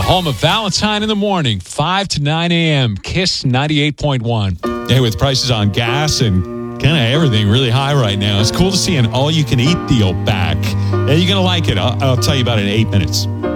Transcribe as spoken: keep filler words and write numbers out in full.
home of Valentine in the morning, five to nine a.m. Kiss ninety-eight point one. Hey, with prices on gas and kind of everything really high right now, it's cool to see an all-you-can-eat deal back. Yeah, you're going to like it. I'll, I'll tell you about it in eight minutes.